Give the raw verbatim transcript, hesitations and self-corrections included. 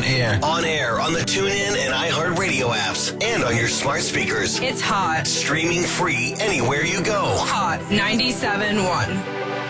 Yeah. On air, on the TuneIn and iHeartRadio apps, and on your smart speakers. It's hot. Streaming free anywhere you go. Hot ninety-seven point one.